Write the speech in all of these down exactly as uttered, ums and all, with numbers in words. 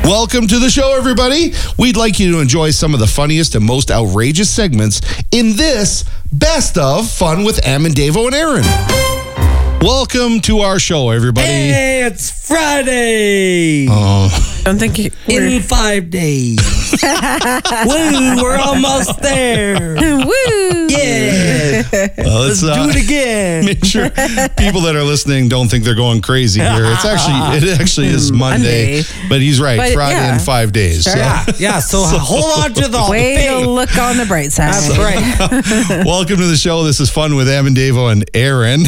Welcome to the show, everybody. We'd like you to enjoy some of the funniest and most outrageous segments in this Best of Fun with Am and Davo and Aaron. Welcome to our show, everybody. Hey, it's Friday. Oh. I don't think you, in five days. Woo, we're almost there. Woo! Yeah. Well, let's, Let's uh, do it again. Make sure people that are listening don't think they're going crazy here. It's actually it actually is Monday, Monday. but he's right. But, Friday yeah. in five days. Sure. So. Yeah, yeah. So, hold on to the Way faith. to look on the bright side. That's right. Welcome to the show. This is Fun with Am and Davo and Aaron.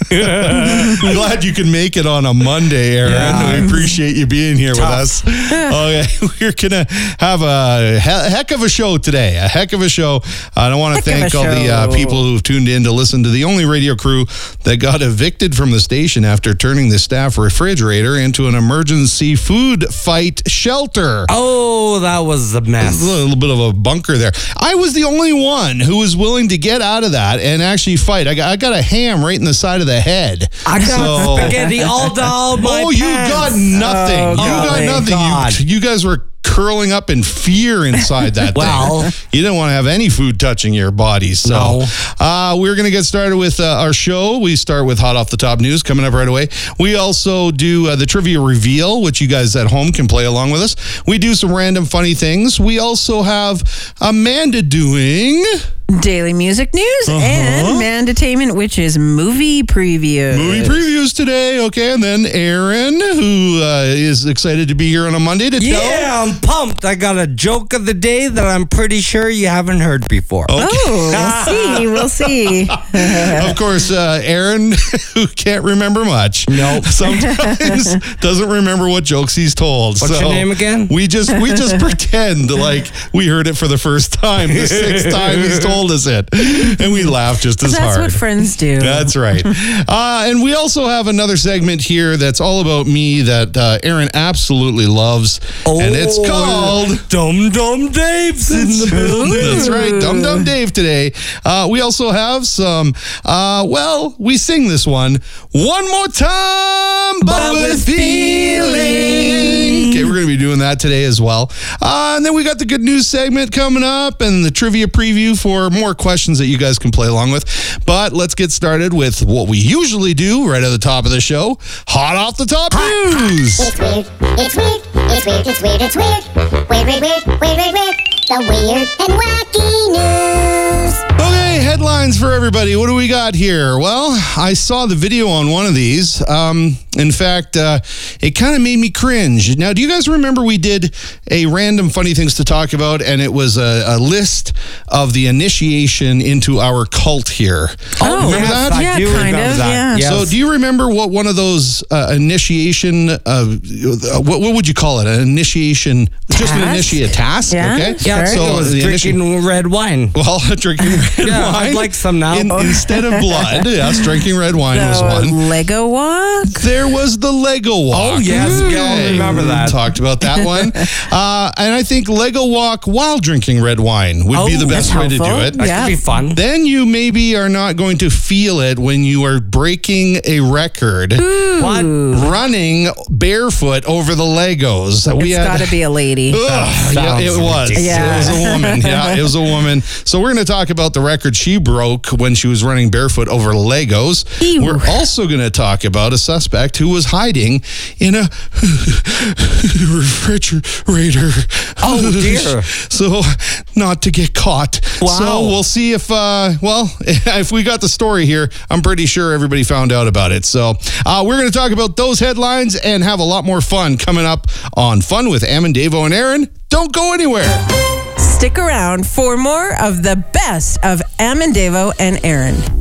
Glad you can make it on a Monday, Aaron. Yeah. We appreciate you being here Tough. with us. Okay, we're gonna have a he- heck of a show today. A heck of a show. I want to Heck of thank a all the uh, show. people who've tuned in to listen to the only radio crew that got evicted from the station after turning the staff refrigerator into an emergency food fight shelter. Oh, that was a A mess. little bit of a bunker there. I was the only one who was willing to get out of that and actually fight. I got, I got a ham right in the side of the head. I got So- spaghetti all down my Oh, you pants. got nothing. Oh, you got my nothing. God. You, you guys were curling up in fear inside that Well. thing. You didn't want to have any food touching your bodies. So No. uh, we're going to get started with uh, our show. We start with Hot Off the Top News coming up right away. We also do uh, the Trivia Reveal, which you guys at home can play along with us. We do some random funny things. We also have Amanda doing... Daily music news Uh-huh. and Mandatainment, which is movie preview. Movie previews today, okay, and then Aaron, who uh, is excited to be here on a Monday to tell. Yeah, I'm pumped. I got a joke of the day that I'm pretty sure you haven't heard before. Oh, we'll see. We'll see. Of course, uh, Aaron, who can't remember much, Nope. sometimes doesn't remember what jokes he's told. What's so your name again? We just we just pretend like we heard it for the first time, the sixth time he's told us it, and we laugh just as That's hard. what friends do. That's right. Uh, and we also have another segment here that's all about me that uh, Aaron absolutely loves. And it's Oh, called Dum Dum Dave's in the building. That's right, Dum Dum Dave today. Uh, we also have some, uh, well, we sing this one one more time, but, But with with feeling. feeling. Okay, we're going to be doing that today as well. Uh, and then we got the good news segment coming up and the trivia preview for more questions that you guys can play along with. But let's get started with what we usually do right at the top of the show, Hot Off the Top News. It's weird, it's weird, it's weird, it's weird, it's weird. Weird, weird, weird, weird, weird, weird. The weird and wacky news. Okay, headlines for everybody. What do we got here? Well, I saw the video on one of these. Um, in fact, uh, it kind of made me cringe. Now, do you guys remember we did a random funny things to talk about, and it was a, a list of the initiation into our cult here? Oh, remember yes, that? I Yeah, do kind remember of, that. yeah. So, do you remember what one of those uh, initiation, uh, what, what would you call it? An initiation, just an Task? initiate task? Yeah, Okay. Yeah, Sure. so it was the initi- drinking red wine. Well, drinking red Yeah, wine. I'd like some now. In- instead of blood, yes, drinking red wine was The one. Lego walk. There was the Lego walk. Oh, yes, we all remember that. Talked about that one. Uh, and I think Lego walk while drinking red wine would be Oh, the best that's way to do helpful. it. That Yeah. could be fun. Then you maybe are not going to feel it when you are breaking a record What? running barefoot over the Legos. It's got to be a lady. Ugh, yeah, Sounds it was. ridiculous. Yeah. It was a woman. Yeah, it was a woman. So we're going to talk about the record she broke when she was running barefoot over Legos. Ew. We're also going to talk about a suspect who was hiding in a refrigerator. Oh, dear. So not to get caught. Wow. So we'll see if, uh, well, if we got the story here, I'm pretty sure everybody found out about it. So uh, we're going to talk about those headlines and have a lot more fun coming up on Fun with Am and Davo and Aaron. Don't go anywhere. Stick around for more of the best of Am and Davo and Aaron.